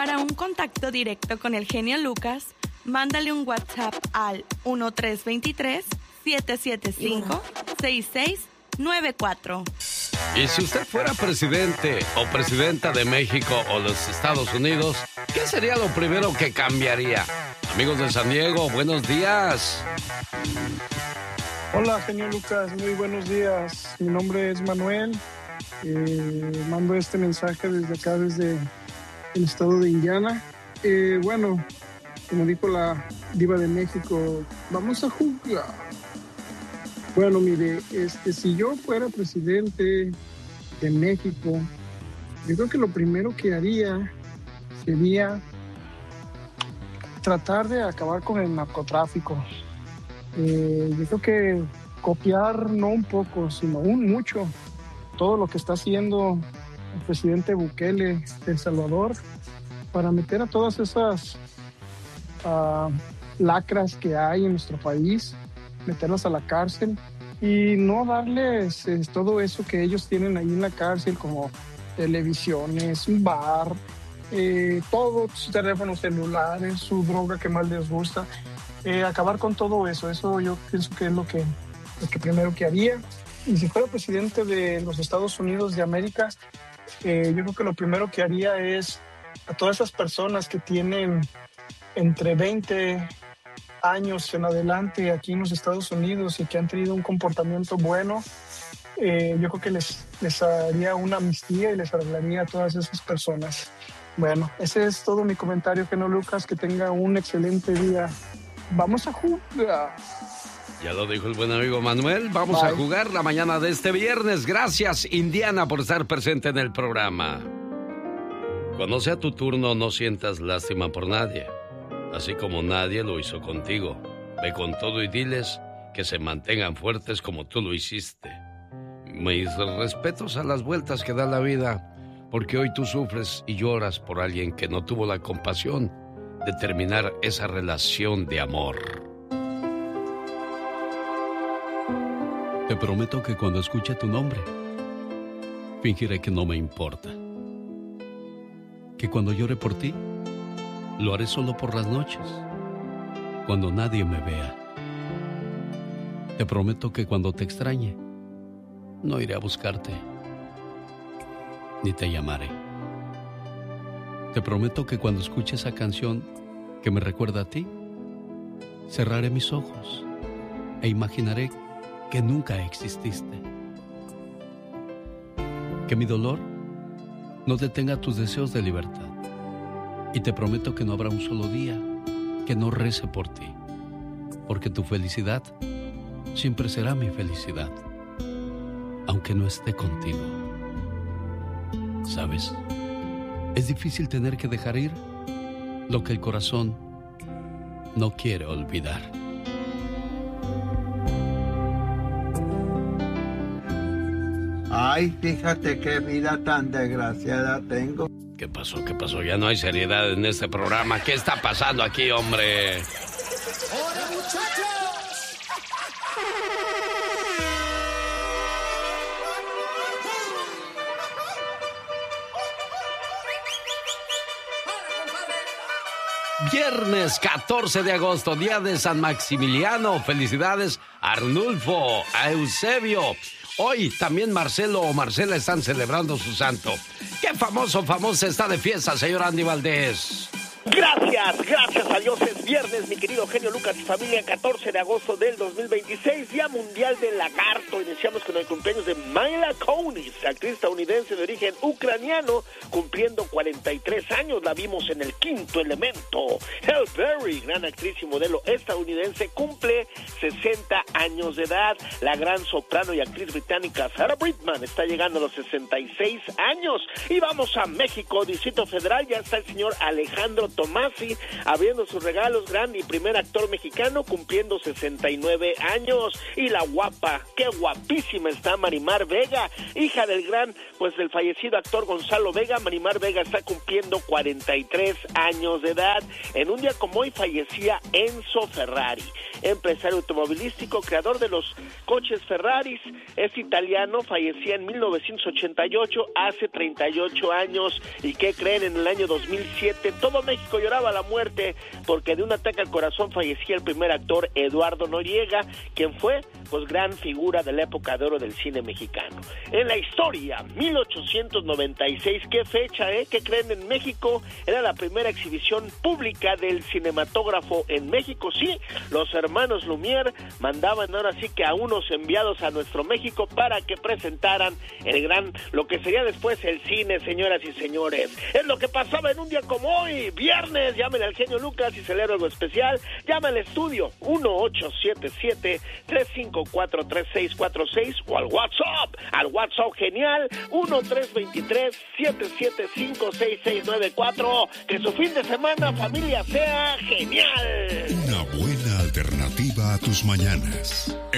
Para un contacto directo con el genio Lucas, mándale un WhatsApp al 1323-775-6694. Y si usted fuera presidente o presidenta de México o los Estados Unidos, ¿qué sería lo primero que cambiaría? Amigos de San Diego, buenos días. Hola, genio Lucas, muy buenos días. Mi nombre es Manuel. Mando este mensaje desde acá, desde el estado de Indiana. Bueno, como dijo la diva de México, vamos a jugar. Bueno, mire, si yo fuera presidente de México, yo creo que lo primero que haría sería tratar de acabar con el narcotráfico. Yo creo que copiar no un poco, sino un mucho todo lo que está haciendo el presidente Bukele de El Salvador para meter a todas esas lacras que hay en nuestro país, meterlas a la cárcel y no darles todo eso que ellos tienen ahí en la cárcel, como televisiones, un bar, todos sus teléfonos celulares, su droga que más les gusta. Acabar con todo eso. Eso yo pienso que es lo que primero que haría. Y si fuera presidente de los Estados Unidos de América, yo creo que lo primero que haría es a todas esas personas que tienen entre 20 años en adelante aquí en los Estados Unidos y que han tenido un comportamiento bueno, yo creo que les haría una amnistía y les arreglaría a todas esas personas. Bueno, ese es todo mi comentario, genio Lucas. Que tenga un excelente día. Vamos a jugar. Ya lo dijo el buen amigo Manuel. Vamos a jugar la mañana de este viernes. Gracias, Indiana, por estar presente en el programa. Cuando sea tu turno, no sientas lástima por nadie, así como nadie lo hizo contigo. Ve con todo y diles que se mantengan fuertes como tú lo hiciste. Mis respetos a las vueltas que da la vida, porque hoy tú sufres y lloras por alguien que no tuvo la compasión de terminar esa relación de amor. Te prometo que cuando escuche tu nombre, fingiré que no me importa. Que cuando llore por ti, lo haré solo por las noches, cuando nadie me vea. Te prometo que cuando te extrañe, no iré a buscarte, ni te llamaré. Te prometo que cuando escuche esa canción que me recuerda a ti, cerraré mis ojos e imaginaré que nunca exististe. Que mi dolor no detenga tus deseos de libertad. Y te prometo que no habrá un solo día que no rece por ti, porque tu felicidad siempre será mi felicidad, aunque no esté contigo. ¿Sabes? Es difícil tener que dejar ir lo que el corazón no quiere olvidar. Ay, fíjate qué vida tan desgraciada tengo. ¿Qué pasó? ¿Qué pasó? Ya no hay seriedad en este programa. ¿Qué está pasando aquí, hombre? ¡Hola, muchachos! Viernes 14 de agosto, día de San Maximiliano. Felicidades a Arnulfo, a Eusebio. Hoy también Marcelo o Marcela están celebrando su santo. ¿Qué famosa está de fiesta, señor Andy Valdés? Gracias a Dios es viernes, mi querido genio Lucas y familia. 14 de agosto del 2026, Día Mundial del Lagarto. Iniciamos con el cumpleaños de Mila Kunis, actriz estadounidense de origen ucraniano, cumpliendo 43 años. La vimos en El Quinto Elemento. Halle Berry, gran actriz y modelo estadounidense, cumple 60 años de edad. La gran soprano y actriz británica Sarah Brightman está llegando a los 66 años. Y vamos a México, Distrito Federal. Ya está el señor Alejandro Tomasi, abriendo sus regalos, gran y primer actor mexicano, cumpliendo 69 años. Y la guapa, qué guapísima está Marimar Vega, hija del del fallecido actor Gonzalo Vega. Marimar Vega está cumpliendo 43 años de edad. En un día como hoy fallecía Enzo Ferrari, empresario automovilístico, creador de los coches Ferraris, es italiano, fallecía en 1988, hace 38 años. ¿Y qué creen? En el año 2007 todo México lloraba la muerte porque de un ataque al corazón fallecía el primer actor Eduardo Noriega, quien fue gran figura de la época de oro del cine mexicano. En la historia, 1896, ¿qué fecha, ¿Qué creen? En México era la primera exhibición pública del cinematógrafo en México. Sí, los hermanos Lumière mandaban ahora sí que a unos enviados a nuestro México para que presentaran lo que sería después el cine, señoras y señores. Es lo que pasaba en un día como hoy, viernes. Llámenle al genio Lucas y celebra algo especial. Llama al estudio 1877-354-3646 o al WhatsApp genial 1-323-775-6694. Que su fin de semana, familia, sea genial. Una buena alternativa a tus mañanas.